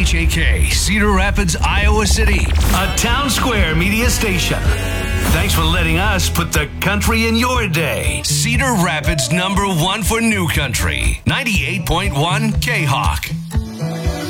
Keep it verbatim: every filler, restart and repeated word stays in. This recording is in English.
H A K, Cedar Rapids, Iowa City, a Town Square media station. Thanks for letting us put the country in your day. Cedar Rapids number one for new country, ninety-eight point one K-Hawk.